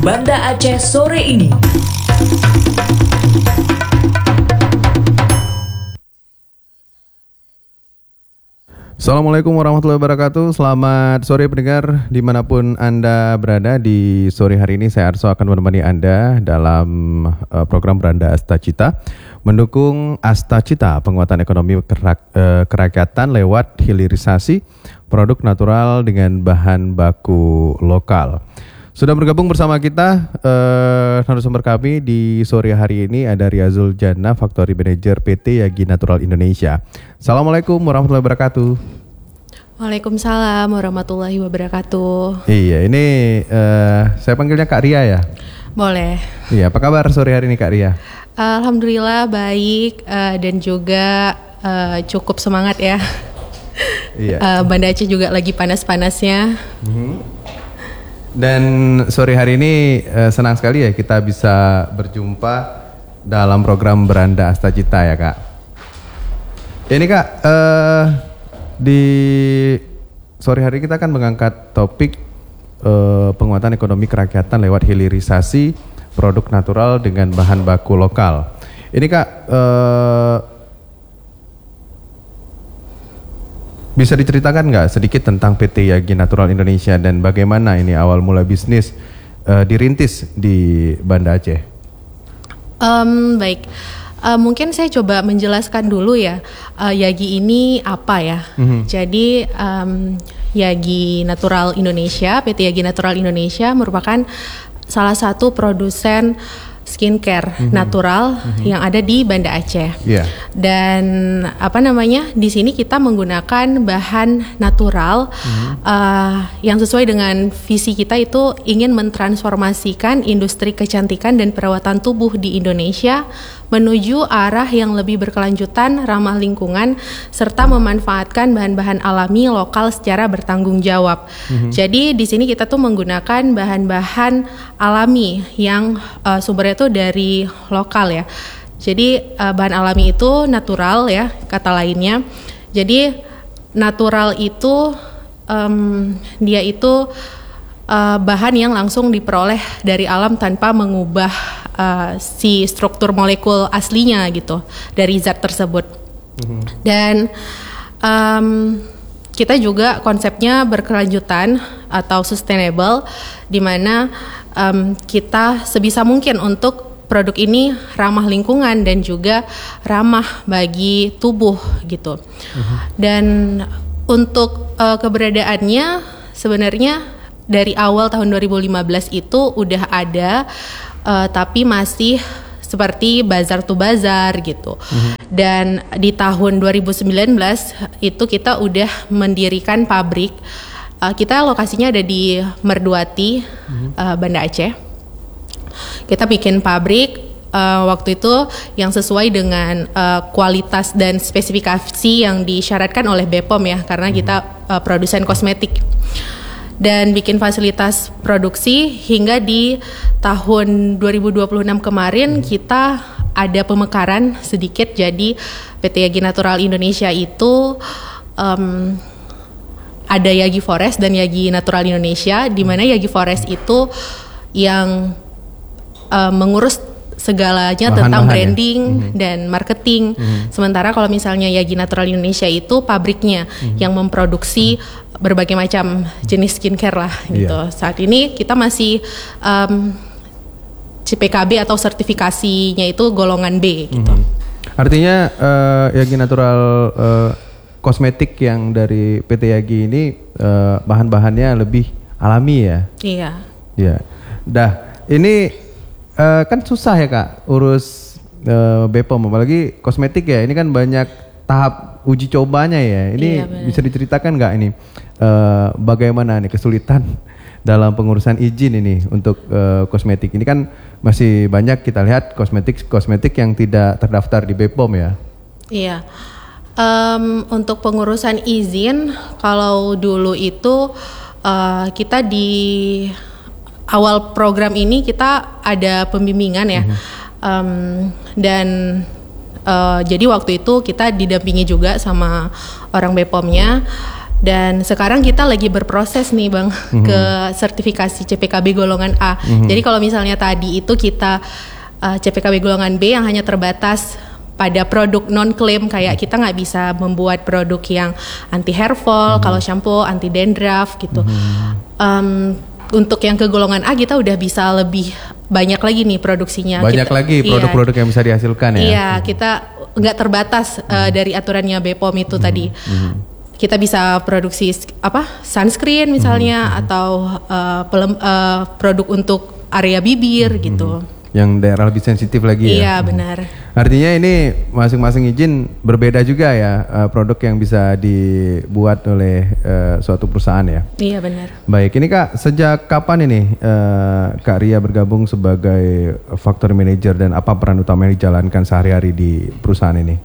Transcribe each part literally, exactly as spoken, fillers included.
Banda Aceh sore ini. Assalamualaikum warahmatullahi wabarakatuh. Selamat sore pendengar dimanapun Anda berada. Di sore hari ini saya Arso akan menemani Anda dalam uh, program Beranda Astacita, mendukung Astacita, penguatan ekonomi kerak, uh, kerakyatan lewat hilirisasi produk natural dengan bahan baku lokal. Sudah bergabung bersama kita uh, narasumber kami di sore hari ini ada Riazul Jannah, Factory Manager P T Yagi Natural Indonesia. Assalamualaikum warahmatullahi wabarakatuh. Waalaikumsalam warahmatullahi wabarakatuh. Iya, ini uh, saya panggilnya Kak Ria ya? Boleh. Iya, apa kabar sore hari ini Kak Ria? Alhamdulillah baik uh, dan juga uh, cukup semangat ya. Iya. uh, Banda Aceh juga lagi panas-panasnya. Mm-hmm. Dan sore hari ini uh, senang sekali ya kita bisa berjumpa dalam program Beranda Astacita ya Kak. Ini Kak, uh, di sore hari kita akan mengangkat topik uh, penguatan ekonomi kerakyatan lewat hilirisasi produk natural dengan bahan baku lokal. Ini Kak, uh, bisa diceritakan nggak sedikit tentang P T Yagi Natural Indonesia dan bagaimana ini awal mula bisnis uh, dirintis di Banda Aceh? Um, baik. Uh, mungkin saya coba menjelaskan dulu ya, uh, Yagi ini apa ya. Mm-hmm. Jadi um, Yagi Natural Indonesia, P T Yagi Natural Indonesia merupakan salah satu produsen skincare mm-hmm. natural mm-hmm. yang ada di Banda Aceh. Yeah. Dan apa namanya, di sini kita menggunakan bahan natural mm-hmm. uh, yang sesuai dengan visi kita, itu ingin mentransformasikan industri kecantikan dan perawatan tubuh di Indonesia menuju arah yang lebih berkelanjutan, ramah lingkungan, serta memanfaatkan bahan-bahan alami lokal secara bertanggung jawab. Mm-hmm. Jadi di sini kita tuh menggunakan bahan-bahan alami yang uh, sumbernya tuh dari lokal ya. Jadi uh, bahan alami itu natural ya, kata lainnya. Jadi natural itu um, dia itu uh, bahan yang langsung diperoleh dari alam tanpa mengubah Uh, si struktur molekul aslinya gitu dari zat tersebut. Mm-hmm. Dan um, kita juga konsepnya berkelanjutan atau sustainable, di mana um, kita sebisa mungkin untuk produk ini ramah lingkungan dan juga ramah bagi tubuh gitu. Mm-hmm. Dan untuk uh, keberadaannya sebenarnya dari awal tahun dua ribu lima belas itu udah ada, Uh, tapi masih seperti bazar to bazar gitu. Mm-hmm. Dan di tahun dua ribu sembilan belas itu kita udah mendirikan pabrik. Uh, kita lokasinya ada di Merduati, mm-hmm. uh, Banda Aceh. Kita bikin pabrik uh, waktu itu yang sesuai dengan uh, kualitas dan spesifikasi yang disyaratkan oleh B P O M ya, karena mm-hmm. kita uh, produsen kosmetik. Dan bikin fasilitas produksi hingga di tahun dua ribu dua puluh enam kemarin kita ada pemekaran sedikit. Jadi P T Yagi Natural Indonesia itu um, ada Yagi Forest dan Yagi Natural Indonesia, di mana Yagi Forest itu yang uh, mengurus segalanya bahan tentang branding ya? mm-hmm. dan marketing. Mm-hmm. Sementara kalau misalnya Yagi Natural Indonesia itu pabriknya mm-hmm. yang memproduksi mm-hmm. berbagai macam jenis skincare lah gitu. Yeah. Saat ini kita masih um, C P K B atau sertifikasinya itu golongan B gitu. Mm-hmm. Artinya uh, Yagi Natural uh, kosmetik yang dari P T Yagi ini uh, bahan-bahannya lebih alami ya? Iya. Iya. Dah, ini Uh, kan susah ya Kak urus uh, B P O M, apalagi kosmetik ya, ini kan banyak tahap uji cobanya ya. Ini iya, bisa diceritakan nggak ini uh, bagaimana nih kesulitan dalam pengurusan izin ini untuk uh, kosmetik? Ini kan masih banyak kita lihat kosmetik-kosmetik yang tidak terdaftar di B P O M ya. Iya. Um, untuk pengurusan izin, kalau dulu itu uh, kita di awal program ini kita ada pembimbingan ya, mm-hmm. um, dan uh, jadi waktu itu kita didampingi juga sama orang B P O M-nya, Dan sekarang kita lagi berproses nih Bang mm-hmm. ke sertifikasi C P K B golongan A. Mm-hmm. Jadi kalau misalnya tadi itu kita uh, C P K B golongan B yang hanya terbatas pada produk non klaim, kayak kita nggak bisa membuat produk yang anti hair fall, mm-hmm. kalau shampoo anti dandruff gitu. Mm-hmm. Um, untuk yang ke golongan A kita udah bisa lebih banyak lagi nih produksinya. Banyak kita, lagi produk-produk iya, yang bisa dihasilkan ya. Iya, kita nggak terbatas mm-hmm. uh, dari aturannya B P O M itu mm-hmm. tadi. Mm-hmm. Kita bisa produksi apa sunscreen misalnya mm-hmm. atau uh, pelem, uh, produk untuk area bibir mm-hmm. gitu. Yang daerah lebih sensitif lagi ya. Iya benar. Artinya ini masing-masing izin berbeda juga ya uh, produk yang bisa dibuat oleh uh, suatu perusahaan ya. Iya benar. Baik, ini Kak, sejak kapan ini uh, Kak Ria bergabung sebagai factory manager dan apa peran utama yang dijalankan sehari-hari di perusahaan ini?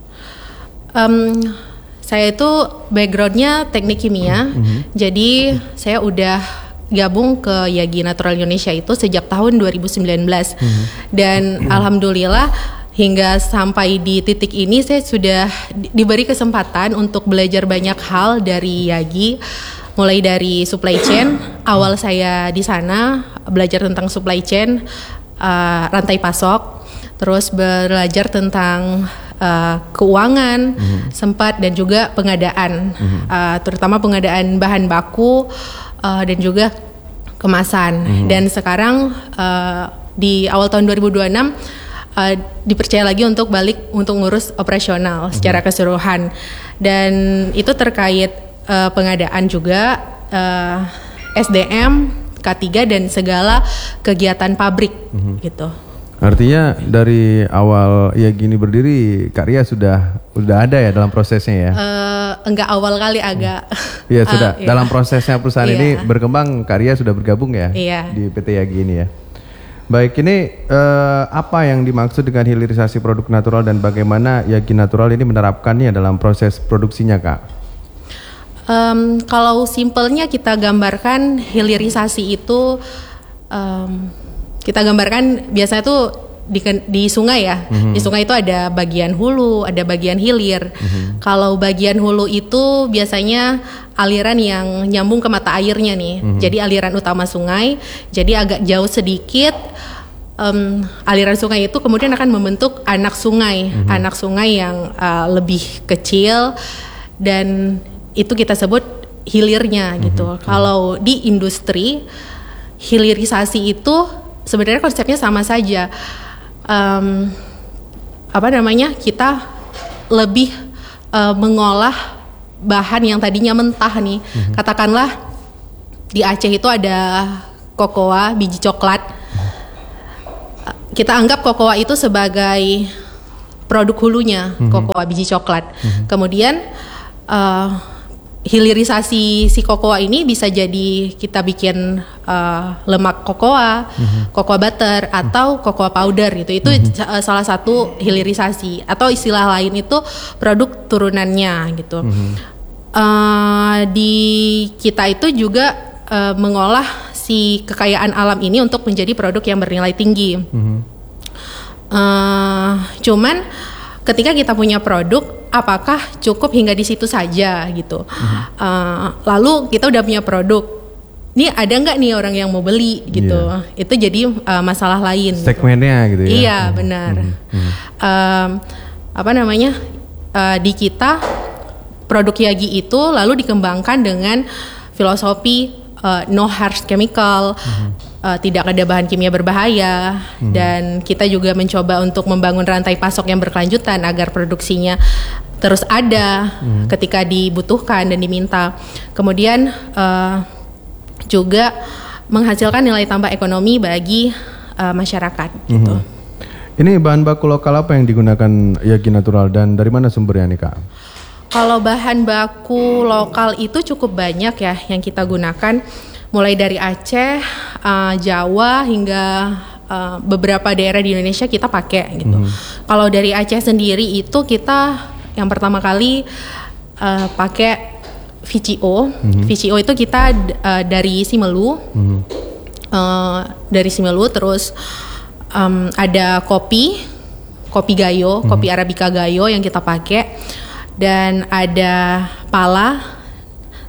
Um, Saya itu backgroundnya teknik kimia, mm-hmm. jadi saya udah gabung ke Yagi Natural Indonesia itu sejak tahun dua ribu sembilan belas mm-hmm. dan mm-hmm. alhamdulillah hingga sampai di titik ini saya sudah di- diberi kesempatan untuk belajar banyak hal dari Yagi, mulai dari supply chain. Awal saya di sana belajar tentang supply chain, uh, rantai pasok, terus belajar tentang Uh, keuangan, mm-hmm. sempat dan juga pengadaan, mm-hmm. uh, terutama pengadaan bahan baku uh, dan juga kemasan. Mm-hmm. Dan sekarang uh, di awal tahun dua ribu dua puluh enam uh, dipercaya lagi untuk balik untuk ngurus operasional mm-hmm. secara keseluruhan. Dan itu terkait uh, pengadaan juga, uh, S D M, K tiga dan segala kegiatan pabrik mm-hmm. gitu. Artinya dari awal ya gini berdiri, Kak Ria sudah sudah ada ya dalam prosesnya ya? Uh, enggak awal kali agak. Iya sudah. Uh, dalam iya. prosesnya perusahaan iya. ini berkembang, Kak Ria sudah bergabung ya iya. di P T Yagi ini ya. Baik, ini uh, apa yang dimaksud dengan hilirisasi produk natural dan bagaimana Yagi Natural ini menerapkannya dalam proses produksinya, Kak? Um, kalau simpelnya kita gambarkan hilirisasi itu. Um, Kita gambarkan biasanya tuh di, di sungai ya, mm-hmm. di sungai itu ada bagian hulu, ada bagian hilir. Mm-hmm. Kalau bagian hulu itu biasanya aliran yang nyambung ke mata airnya nih, mm-hmm. jadi aliran utama sungai. Jadi agak jauh sedikit, um, aliran sungai itu kemudian akan membentuk anak sungai, mm-hmm. anak sungai yang uh, lebih kecil dan itu kita sebut hilirnya gitu. Mm-hmm. Kalau di industri hilirisasi itu sebenarnya konsepnya sama saja, um, apa namanya kita lebih uh, mengolah bahan yang tadinya mentah nih, mm-hmm. katakanlah di Aceh itu ada kokoa biji coklat, uh, kita anggap kokoa itu sebagai produk hulunya, mm-hmm. kokoa biji coklat, mm-hmm. kemudian uh, hilirisasi si kokoa ini bisa jadi kita bikin uh, lemak kokoa, mm-hmm. kokoa butter atau kokoa powder gitu. Itu mm-hmm. salah satu hilirisasi atau istilah lain itu produk turunannya gitu. Mm-hmm. Uh, di kita itu juga uh, mengolah si kekayaan alam ini untuk menjadi produk yang bernilai tinggi. Mm-hmm. Uh, cuman ketika kita punya produk, apakah cukup hingga di situ saja gitu? Mm-hmm. Uh, lalu kita udah punya produk, ini ada nggak nih orang yang mau beli gitu? Yeah. Itu jadi uh, masalah lain. Segmennya gitu, gitu ya? Iya benar. Mm-hmm. Um, apa namanya uh, di kita produk Yagi itu lalu dikembangkan dengan filosofi uh, no harsh chemical. Mm-hmm. Uh, tidak ada bahan kimia berbahaya, hmm. dan kita juga mencoba untuk membangun rantai pasok yang berkelanjutan agar produksinya terus ada hmm. ketika dibutuhkan dan diminta. Kemudian uh, juga menghasilkan nilai tambah ekonomi bagi uh, masyarakat. Hmm. Gitu. Ini bahan baku lokal apa yang digunakan Yagi Natural dan dari mana sumbernya nih Kak? Kalau bahan baku lokal itu cukup banyak ya yang kita gunakan. Mulai dari Aceh, uh, Jawa hingga uh, beberapa daerah di Indonesia kita pakai gitu. Mm-hmm. Kalau dari Aceh sendiri itu kita yang pertama kali uh, pakai V C O. Mm-hmm. V C O itu kita uh, dari Simelu, mm-hmm. uh, dari Simelu terus um, ada kopi, kopi Gayo, mm-hmm. kopi Arabica Gayo yang kita pakai, dan ada pala.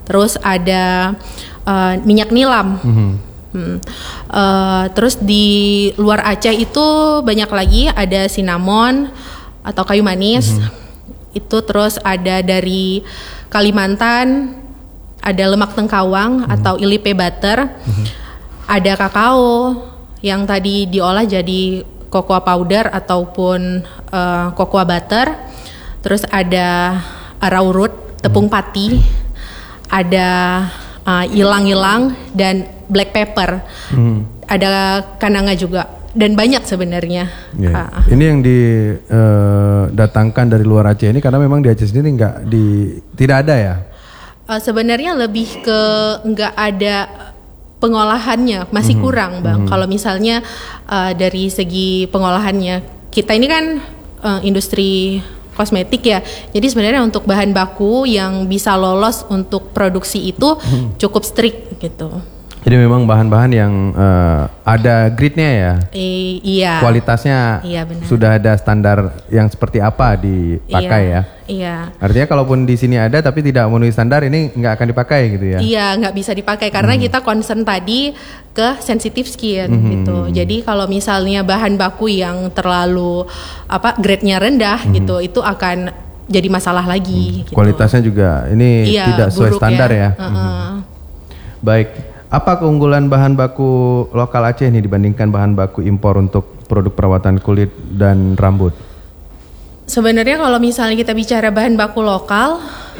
terus ada uh, minyak nilam. Mm-hmm. Hmm. Uh, terus di luar Aceh itu banyak lagi, ada cinnamon atau kayu manis. Mm-hmm. Itu terus ada dari Kalimantan, ada lemak tengkawang mm-hmm. atau ilipe butter. Mm-hmm. Ada kakao yang tadi diolah jadi cocoa powder ataupun uh, cocoa butter. Terus ada arrowroot, tepung pati. Ada uh, ilang-ilang dan black pepper. Hmm. Ada kananga juga dan banyak sebenarnya. Yeah. Uh. Ini yang didatangkan uh, dari luar Aceh ini karena memang di Aceh sendiri nggak di tidak ada ya? Uh, sebenarnya lebih ke nggak ada pengolahannya, masih mm-hmm. kurang bang. Mm-hmm. Kalau misalnya uh, dari segi pengolahannya, kita ini kan uh, industri kosmetik ya. Jadi sebenarnya untuk bahan baku yang bisa lolos untuk produksi itu mm-hmm. cukup strict gitu. Jadi memang bahan-bahan yang uh, ada grade-nya ya? I- iya. Kualitasnya iya, benar. Sudah ada standar yang seperti apa dipakai iya, ya? Iya. Artinya kalaupun di sini ada tapi tidak memenuhi standar ini nggak akan dipakai gitu ya? Iya, nggak bisa dipakai karena hmm. kita concern tadi ke sensitive skin hmm. gitu. Jadi kalau misalnya bahan baku yang terlalu apa grade-nya rendah hmm. gitu, itu akan jadi masalah lagi. Hmm. Gitu. Kualitasnya juga ini iya, tidak sesuai standar ya? ya? Uh-uh. Hmm. Baik. Apa keunggulan bahan baku lokal Aceh nih dibandingkan bahan baku impor untuk produk perawatan kulit dan rambut? Sebenarnya kalau misalnya kita bicara bahan baku lokal,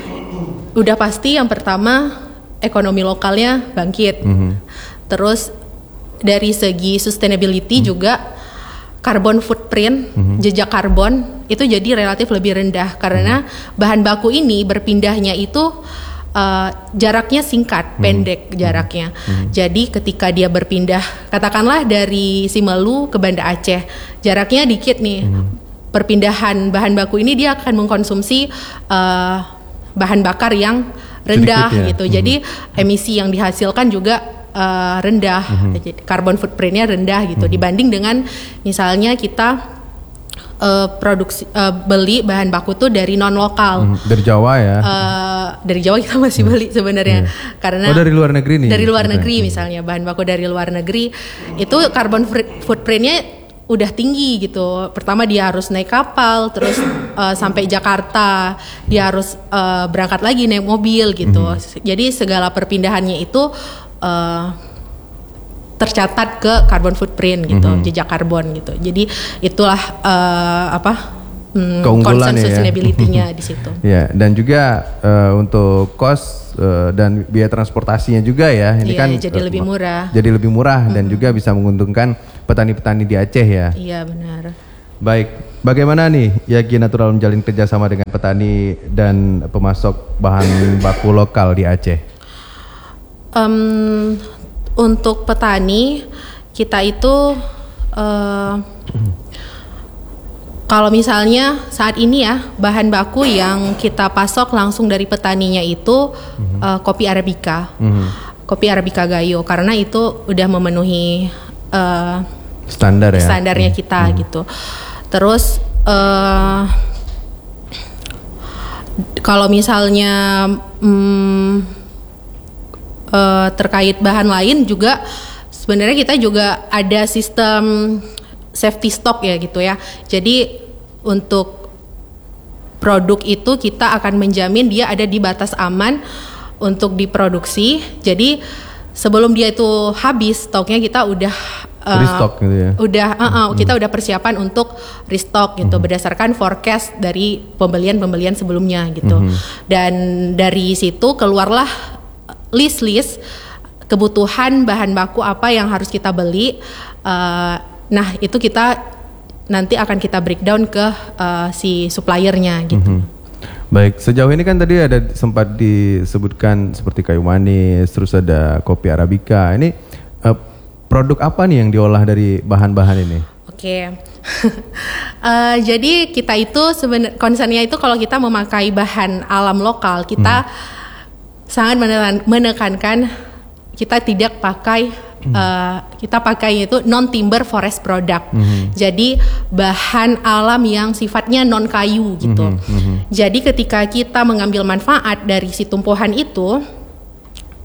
udah pasti yang pertama ekonomi lokalnya bangkit. Mm-hmm. Terus dari segi sustainability mm-hmm. juga carbon footprint, mm-hmm. jejak karbon itu jadi relatif lebih rendah karena mm-hmm. bahan baku ini berpindahnya itu Uh, jaraknya singkat, hmm. pendek jaraknya. Hmm. Jadi ketika dia berpindah, katakanlah dari Simelu ke Banda Aceh, jaraknya dikit nih. Hmm. Perpindahan bahan baku ini dia akan mengkonsumsi uh, bahan bakar yang rendah sedikit, ya? Gitu. Hmm. Jadi emisi yang dihasilkan juga uh, rendah, hmm. carbon footprintnya rendah gitu. Hmm. Dibanding dengan misalnya kita Uh, produksi uh, beli bahan baku tuh dari non lokal hmm, dari Jawa ya uh, dari Jawa kita masih beli sebenarnya hmm. karena oh, dari luar negeri nih dari luar negeri hmm. misalnya bahan baku dari luar negeri itu carbon footprintnya udah tinggi gitu. Pertama dia harus naik kapal terus uh, sampai Jakarta dia harus uh, berangkat lagi naik mobil gitu hmm. jadi segala perpindahannya itu uh, tercatat ke carbon footprint gitu, mm-hmm. jejak karbon gitu. Jadi itulah uh, apa hmm, concern sustainability-nya ya. Di situ. Ya, dan juga uh, untuk cost uh, dan biaya transportasinya juga ya. Ini yeah, kan jadi uh, lebih murah. Jadi lebih murah mm-hmm. dan juga bisa menguntungkan petani-petani di Aceh ya. Iya, benar. Baik, bagaimana nih Yagi Natural menjalin kerjasama dengan petani dan pemasok bahan baku lokal di Aceh? Um, Untuk petani kita itu uh, kalau misalnya saat ini ya bahan baku yang kita pasok langsung dari petaninya itu mm-hmm. uh, kopi Arabica, mm-hmm. kopi Arabica Gayo karena itu udah memenuhi uh, standar ya standarnya kita mm-hmm. gitu. Terus uh, kalau misalnya um, Uh, terkait bahan lain juga sebenarnya kita juga ada sistem safety stock ya gitu ya. Jadi untuk produk itu kita akan menjamin dia ada di batas aman untuk diproduksi. Jadi sebelum dia itu habis stoknya kita udah uh, restock gitu ya. Udah uh, uh, hmm. kita udah persiapan untuk restock gitu hmm. berdasarkan forecast dari pembelian-pembelian sebelumnya gitu. Hmm. Dan dari situ keluarlah list-list kebutuhan bahan baku apa yang harus kita beli. Uh, nah itu kita nanti akan kita breakdown ke uh, si suppliernya gitu. Mm-hmm. Baik, sejauh ini kan tadi ada sempat disebutkan seperti kayu manis, terus ada kopi Arabica. Ini uh, produk apa nih yang diolah dari bahan-bahan ini? Oke, okay. uh, jadi kita itu sebenarnya concernnya itu kalau kita memakai bahan alam lokal kita hmm. sangat menekankan kita tidak pakai mm. uh, kita pakai itu non timber forest product. Mm-hmm. Jadi bahan alam yang sifatnya non kayu gitu. Mm-hmm. Mm-hmm. Jadi ketika kita mengambil manfaat dari si tumpuhan itu,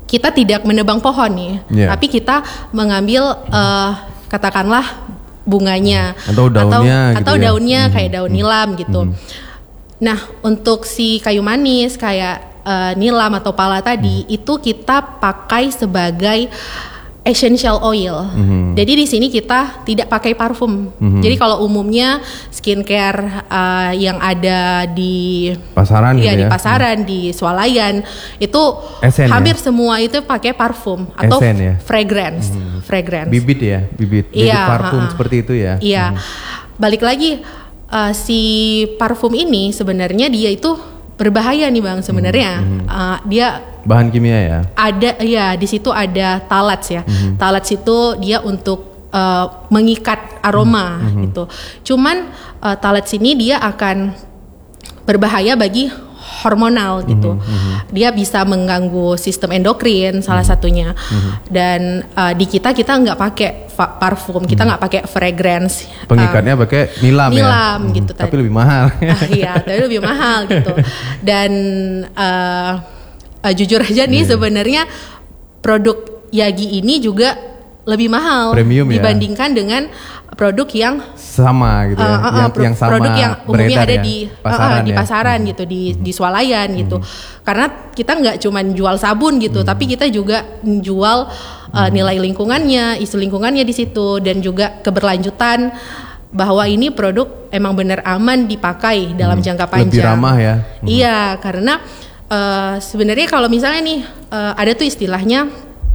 kita tidak menebang pohon nih, yeah. tapi kita mengambil uh, katakanlah bunganya atau daunnya, atau, atau gitu ya? daunnya mm-hmm. kayak daun nilam gitu. Mm-hmm. Nah, untuk si kayu manis kayak uh, nilam atau pala tadi mm-hmm. itu kita pakai sebagai essential oil. Mm-hmm. Jadi di sini kita tidak pakai parfum. Mm-hmm. Jadi kalau umumnya skincare uh, yang ada di pasaran, ya, gitu di ya? pasaran, mm. di swalayan itu Esen, hampir ya? semua itu pakai parfum atau Esen, ya? fragrance, mm-hmm. fragrance. Bibit ya, bibit, bibit ya, parfum uh, seperti itu ya. Iya. Mm. Balik lagi. Uh, si parfum ini sebenarnya dia itu berbahaya nih Bang sebenarnya. Hmm, hmm. Uh, dia bahan kimia ya. Ada ya di situ ada talats ya. Hmm. Talats itu dia untuk uh, mengikat aroma hmm, hmm. gitu. Cuman uh, talats ini dia akan berbahaya bagi hormonal gitu. Mm-hmm, mm-hmm. Dia bisa mengganggu sistem endokrin salah mm-hmm. satunya. Mm-hmm. Dan uh, di kita kita nggak pakai fa- parfum, kita nggak mm-hmm. pakai fragrance. Pengikatnya um, pakai nilam, nilam ya. gitu. Tapi lebih mahal. Ah, iya, tapi lebih mahal gitu. Dan uh, uh, jujur aja nih yeah. sebenarnya produk Yagi ini juga lebih mahal premium, dibandingkan ya? dengan produk yang sama gitu ya, uh, uh, yang, pro- yang sama produk yang umumnya ada ya? di pasaran, uh, uh, di ya? pasaran hmm. gitu, di di swalayan hmm. gitu. Karena kita nggak cuma jual sabun gitu, hmm. tapi kita juga jual uh, hmm. nilai lingkungannya, isu lingkungannya di situ, dan juga keberlanjutan bahwa ini produk emang benar aman dipakai dalam hmm. jangka panjang. Lebih ramah ya. Hmm. Iya, karena uh, sebenarnya kalau misalnya nih uh, ada tuh istilahnya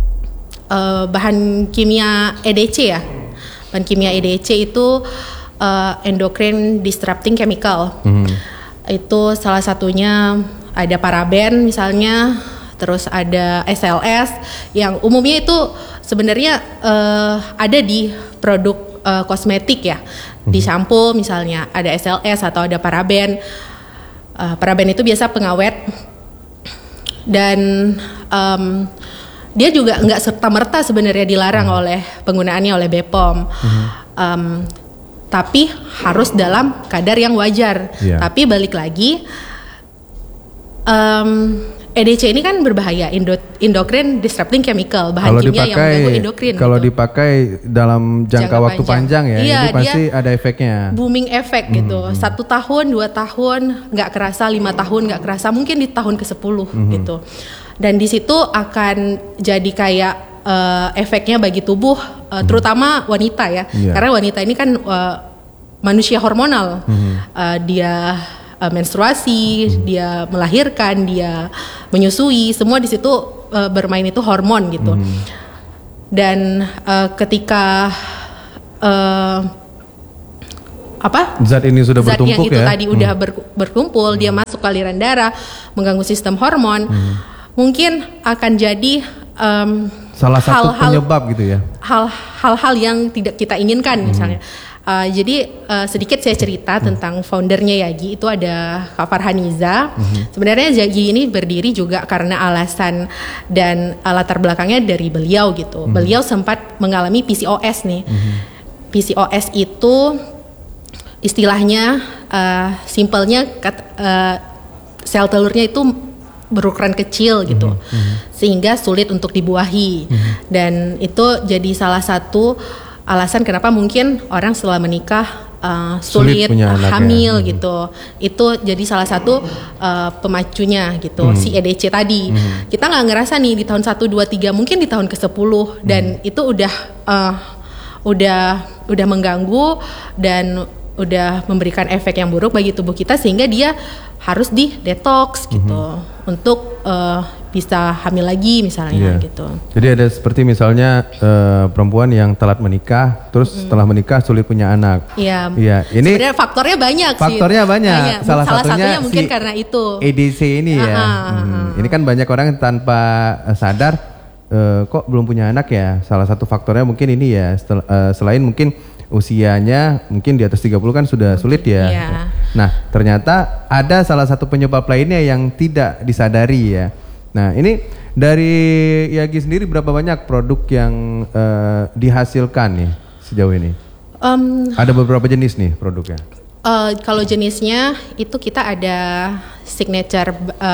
uh, bahan kimia E D C ya. Bahan kimia E D C itu uh, endocrine disrupting chemical. Hmm. Itu salah satunya ada paraben misalnya, terus ada S L S yang umumnya itu sebenarnya uh, ada di produk uh, kosmetik ya. Hmm. Di shampoo misalnya ada S L S atau ada paraben. Uh, paraben itu biasa pengawet dan um, dia juga nggak serta-merta sebenarnya dilarang hmm. oleh penggunaannya oleh B P O M, hmm. um, tapi harus dalam kadar yang wajar. Yeah. Tapi balik lagi, um, E D C ini kan berbahaya, Indo- endocrine disrupting chemical, bahan kalau kimia dipakai, yang mengganggu endokrin. Kalau gitu. dipakai dalam jangka, jangka waktu panjang, panjang ya, iya, ini pasti ada efeknya. Booming efek hmm. gitu, satu tahun, dua tahun, nggak kerasa, lima tahun nggak kerasa, mungkin di tahun ke sepuluh hmm. gitu. Dan di situ akan jadi kayak uh, efeknya bagi tubuh, uh, hmm. terutama wanita ya, yeah. karena wanita ini kan uh, manusia hormonal, hmm. uh, dia uh, menstruasi, hmm. dia melahirkan, dia menyusui, semua di situ uh, bermain itu hormon gitu. Hmm. Dan uh, ketika uh, apa zat ini sudah zat bertumpuk yang itu ya? tadi hmm. udah ber, berkumpul, hmm. dia masuk ke aliran darah, mengganggu sistem hormon. Hmm. Mungkin akan jadi um, salah satu hal-hal, penyebab gitu ya. Hal, hal-hal yang tidak kita inginkan hmm. misalnya. Uh, jadi uh, sedikit saya cerita hmm. tentang foundernya Yagi, itu ada Kak Farhaniza. Hmm. Sebenarnya Yagi ini berdiri juga karena alasan dan uh, latar belakangnya dari beliau gitu. Hmm. Beliau sempat mengalami P C O S nih. Hmm. P C O S itu istilahnya uh, simpelnya uh, sel telurnya itu berukuran kecil gitu, mm-hmm. sehingga sulit untuk dibuahi, mm-hmm. dan itu jadi salah satu alasan kenapa mungkin orang setelah menikah uh, sulit, sulit hamil ya. Gitu. Mm-hmm. Itu jadi salah satu uh, pemacunya gitu, mm-hmm. si E D C tadi. Mm-hmm. Kita nggak ngerasa nih di tahun satu, dua, tiga, mungkin di tahun ke sepuluh, mm-hmm. dan itu udah uh, udah udah mengganggu dan udah memberikan efek yang buruk bagi tubuh kita, sehingga dia harus di detox gitu mm-hmm. untuk uh, bisa hamil lagi misalnya yeah. gitu. Jadi ada seperti misalnya uh, perempuan yang telat menikah, terus mm-hmm. setelah menikah sulit punya anak. Iya. Yeah. Yeah. Ini sebenarnya faktornya banyak. Faktornya sih. banyak. banyak. Salah, Salah satunya, satunya mungkin si karena itu. E D C ini ya. Uh-huh. Hmm. Ini kan banyak orang yang tanpa sadar uh, kok belum punya anak ya. Salah satu faktornya mungkin ini ya. Setel, uh, selain mungkin usianya mungkin di atas tiga puluh kan sudah sulit ya. Yeah. Nah, ternyata ada salah satu penyebab lainnya yang tidak disadari ya. Nah, ini dari Yagi sendiri berapa banyak produk yang uh, dihasilkan nih sejauh ini? Um, ada beberapa jenis nih produknya. Uh, kalau jenisnya itu kita ada signature uh,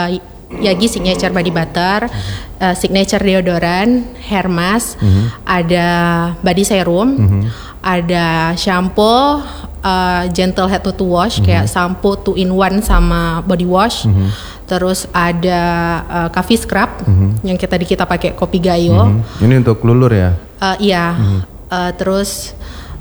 Yagi Signature Body Butter, mm-hmm. uh, Signature Deodorant, hair mask, mm-hmm. ada body serum, mm-hmm. ada shampoo, uh, gentle head to toe wash, mm-hmm. kayak shampoo two in one sama body wash. Mm-hmm. Terus ada uh, coffee scrub, mm-hmm. yang kita tadi kita pakai kopi gayo. Mm-hmm. Ini untuk lulur ya? Uh, iya. Mm-hmm. Uh, terus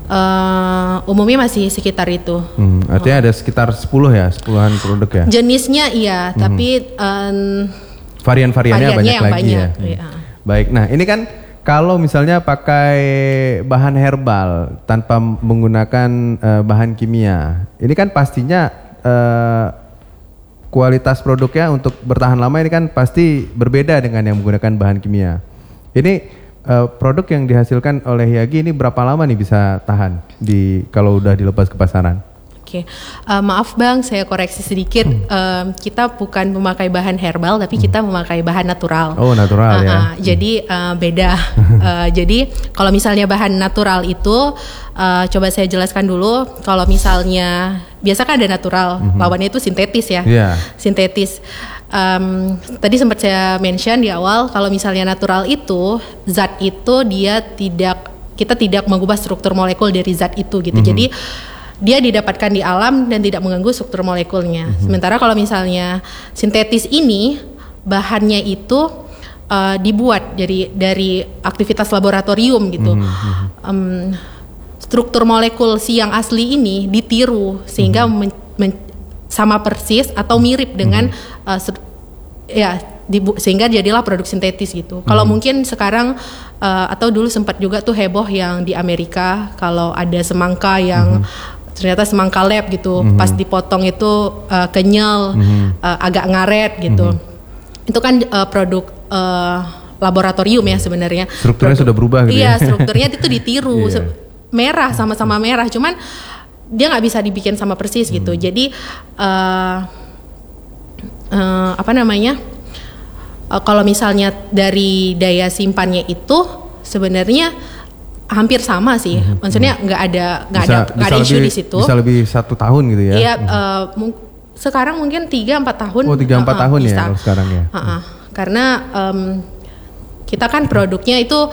Uh, umumnya masih sekitar itu. Hmm, artinya oh. ada sekitar sepuluh ya, sepuluhan produk ya. Jenisnya iya, hmm. tapi um, varian-variannya banyak yang lagi banyak, ya. Iya. Baik, nah ini kan kalau misalnya pakai bahan herbal tanpa menggunakan uh, bahan kimia, ini kan pastinya uh, kualitas produknya untuk bertahan lama ini kan pasti berbeda dengan yang menggunakan bahan kimia. Ini Uh, produk yang dihasilkan oleh Yagi ini berapa lama nih bisa tahan di kalau udah dilepas ke pasaran? Oke, okay. uh, maaf Bang, saya koreksi sedikit. Hmm. Uh, kita bukan memakai bahan herbal, tapi hmm. kita memakai bahan natural. Oh, natural uh, ya. Uh, jadi uh, beda. uh, jadi kalau misalnya bahan natural itu, uh, coba saya jelaskan dulu. Kalau misalnya biasa kan ada natural, hmm. lawannya itu sintetis ya. Yeah. Sintetis. Um, tadi sempat saya mention di awal kalau misalnya natural itu zat itu dia tidak kita tidak mengubah struktur molekul dari zat itu gitu. Mm-hmm. Jadi dia didapatkan di alam dan tidak mengganggu struktur molekulnya. Mm-hmm. Sementara kalau misalnya sintetis ini bahannya itu uh, dibuat dari dari aktivitas laboratorium gitu. Mm-hmm. Um, struktur molekul si yang asli ini ditiru sehingga mm-hmm. men, men, sama persis atau mirip dengan hmm. uh, ya dibu- sehingga jadilah produk sintetis gitu. Hmm. Kalau mungkin sekarang uh, atau dulu sempat juga tuh heboh yang di Amerika kalau ada semangka yang hmm. ternyata semangka lab gitu, hmm. pas dipotong itu uh, kenyal, hmm. uh, agak ngaret gitu. Hmm. Itu kan uh, produk uh, laboratorium ya sebenarnya. Strukturnya produk, sudah berubah gitu. Iya, ya? strukturnya itu ditiru. yeah. Merah sama-sama merah, cuman dia nggak bisa dibikin sama persis gitu. Hmm. Jadi uh, uh, apa namanya? Uh, kalau misalnya dari daya simpannya itu sebenarnya hampir sama sih. Hmm. Maksudnya nggak ada nggak ada nggak ada isu di situ. Bisa lebih satu tahun gitu ya? Iya. Uh, mung- sekarang mungkin tiga empat tahun. Oh tiga empat uh, tahun bisa. ya kalau sekarang ya. Uh, uh. Karena um, kita kan produknya itu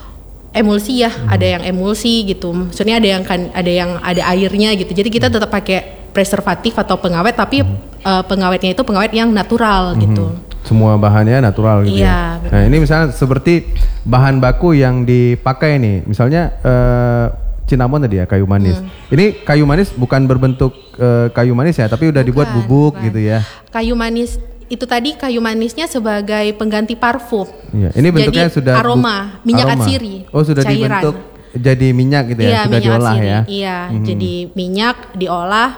emulsi ya, hmm. ada yang emulsi gitu. Maksudnya ada yang kan ada yang ada airnya gitu. Jadi kita tetap pakai preservatif atau pengawet tapi hmm. uh, pengawetnya itu pengawet yang natural hmm. gitu. Semua bahannya natural gitu iya, ya. Nah, ini misalnya seperti bahan baku yang dipakai nih. Misalnya uh, cinnamon tadi ya, kayu manis. Hmm. Ini kayu manis bukan berbentuk uh, kayu manis ya, tapi udah bukan, dibuat bubuk bukan. gitu ya. Kayu manis itu tadi kayu manisnya sebagai pengganti parfum. Iya, ini bentuknya jadi sudah aroma, bu- minyak aroma. atsiri. Oh, sudah cairan. dibentuk jadi minyak gitu ya, iya, sudah diolah atsiri. ya. Iya, mm-hmm. jadi minyak diolah,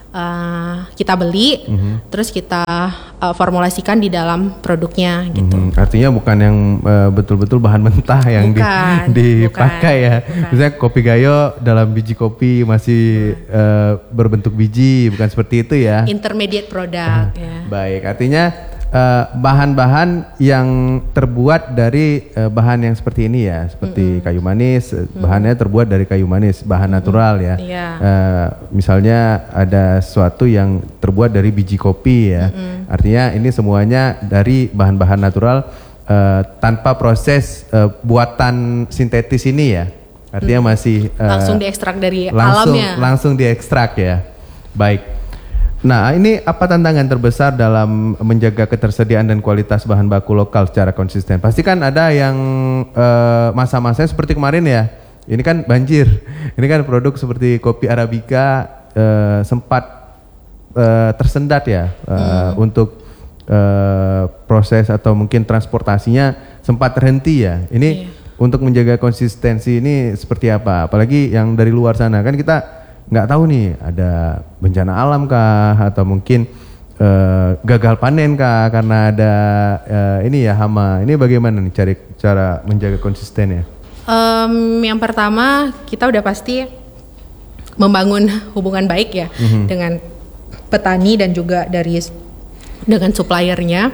uh, kita beli, mm-hmm. terus kita uh, formulasikan di dalam produknya gitu. Mm-hmm. Artinya bukan yang uh, betul-betul bahan mentah yang bukan, di, dipakai bukan, ya. Bukan. Misalnya kopi gayo dalam biji kopi masih hmm. uh, berbentuk biji, bukan seperti itu ya. Intermediate product. Uh, ya. Baik, artinya Uh, bahan-bahan yang terbuat dari uh, bahan yang seperti ini ya, seperti mm-hmm. kayu manis, mm-hmm. bahannya terbuat dari kayu manis, bahan mm-hmm. natural ya. Yeah. Uh, misalnya ada sesuatu yang terbuat dari biji kopi ya, mm-hmm. artinya ini semuanya dari bahan-bahan natural uh, tanpa proses uh, buatan sintetis ini ya, artinya mm-hmm. masih uh, langsung diekstrak dari langsung, alamnya. Langsung diekstrak ya, baik. Nah, ini apa tantangan terbesar dalam menjaga ketersediaan dan kualitas bahan baku lokal secara konsisten? Pasti kan ada yang uh, masa-masanya seperti kemarin ya. Ini kan banjir. Ini kan produk seperti kopi Arabica uh, sempat uh, tersendat ya uh, hmm. untuk uh, proses atau mungkin transportasinya sempat terhenti ya. Ini yeah. untuk menjaga konsistensi ini seperti apa? Apalagi yang dari luar sana kan kita nggak tahu nih ada bencana alam kah atau mungkin uh, gagal panen kah karena ada uh, ini ya hama. Ini bagaimana nih cari cara menjaga konsisten ya? Um, yang pertama kita udah pasti membangun hubungan baik ya mm-hmm. dengan petani dan juga dari dengan suppliernya.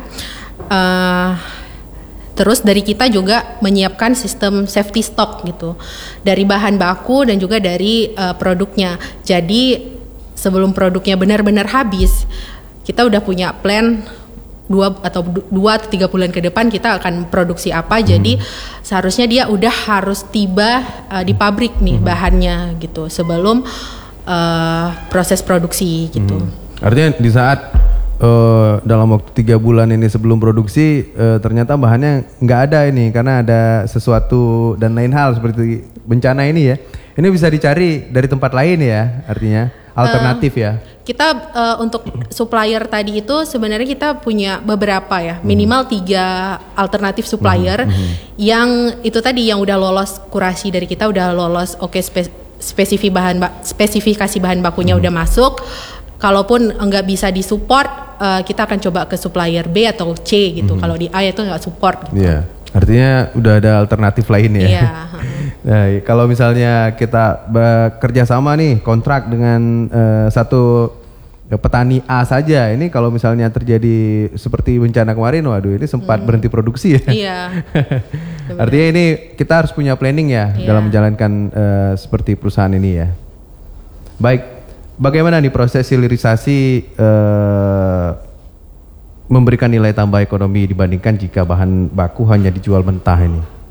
Uh, Terus dari kita juga menyiapkan sistem safety stock gitu dari bahan baku dan juga dari uh, produknya. Jadi sebelum produknya benar-benar habis, kita udah punya plan dua atau dua atau tiga bulan ke depan kita akan produksi apa. Hmm. Jadi seharusnya dia udah harus tiba uh, di pabrik nih hmm. bahannya gitu sebelum uh, proses produksi gitu. Hmm. Artinya di saat uh, dalam waktu tiga bulan ini sebelum produksi uh, ternyata bahannya nggak ada ini karena ada sesuatu dan lain hal seperti bencana ini ya. Ini bisa dicari dari tempat lain ya, artinya alternatif uh, ya. Kita uh, untuk supplier tadi itu sebenarnya kita punya beberapa ya, minimal hmm. tiga alternatif supplier hmm. Hmm. yang itu tadi yang udah lolos kurasi dari kita, udah lolos oke okay, spe, spesifik bahan spesifikasi bahan bakunya hmm. udah masuk. Kalaupun nggak bisa disupport, uh, kita akan coba ke supplier B atau C gitu. Hmm. Kalau di A itu nggak support. Gitu. Yeah. Artinya udah ada alternatif lain ya. Yeah. Nah, kalau misalnya kita bekerja sama nih kontrak dengan uh, satu petani A saja, ini kalau misalnya terjadi seperti bencana kemarin, waduh ini sempat hmm. berhenti produksi ya. Iya. Artinya ini kita harus punya planning ya iya. dalam menjalankan uh, seperti perusahaan ini ya. Baik, bagaimana nih proses hilirisasi uh, memberikan nilai tambah ekonomi dibandingkan jika bahan baku hanya dijual mentah ini?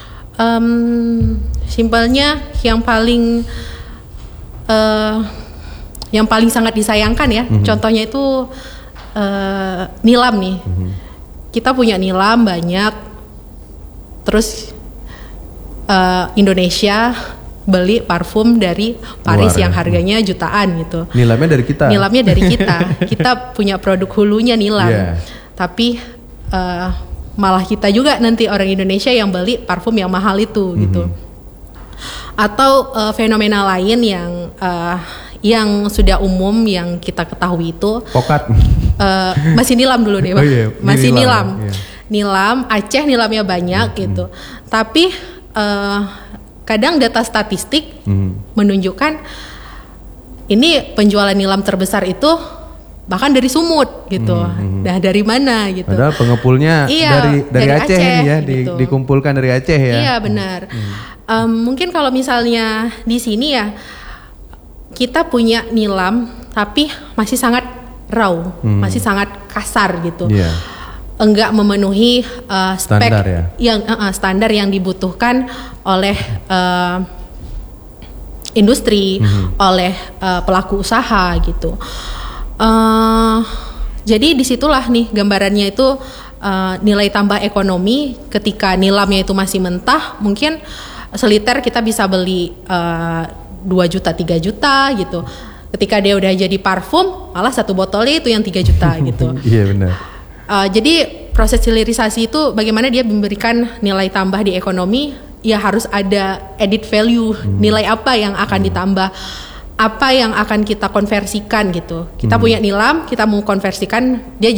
Um, simpelnya yang paling uh, yang paling sangat disayangkan ya, mm-hmm. contohnya itu uh, nilam nih. Mm-hmm. Kita punya nilam banyak, terus uh, Indonesia beli parfum dari Paris Luar, yang harganya jutaan gitu. Nilamnya dari kita. Nilamnya dari kita. Kita punya produk hulunya nilam, yeah. tapi uh, malah kita juga nanti orang Indonesia yang beli parfum yang mahal itu mm-hmm. gitu. Atau uh, fenomena lain yang uh, yang sudah umum yang kita ketahui itu pokat. Uh, masih nilam dulu deh, oh, iya. masih nilam. Nilam, iya. nilam Aceh nilamnya banyak mm-hmm. gitu. Tapi uh, kadang data statistik mm-hmm. menunjukkan ini penjualan nilam terbesar itu bahkan dari Sumut gitu, hmm, hmm. nah dari mana gitu? Padahal pengepulnya iya, dari dari, dari Aceh, Aceh ya, di, gitu. dikumpulkan dari Aceh ya. Iya benar. Hmm. Um, mungkin kalau misalnya di sini ya kita punya nilam, tapi masih sangat raw, hmm. masih sangat kasar gitu, yeah. enggak memenuhi uh, spek standar, ya? yang uh, standar yang dibutuhkan oleh uh, industri, hmm. oleh uh, pelaku usaha gitu. Uh, jadi disitulah nih gambarannya itu uh, nilai tambah ekonomi ketika nilamnya itu masih mentah, mungkin seliter kita bisa beli uh, dua juta tiga juta gitu. Ketika dia udah jadi parfum malah satu botolnya itu yang tiga juta gitu. Iya benar. Uh, jadi proses hilirisasi itu bagaimana dia memberikan nilai tambah di ekonomi, ya harus ada added value, hmm. nilai apa yang akan hmm. ditambah, apa yang akan kita konversikan gitu. Kita hmm. punya nilam, kita mau konversikan dia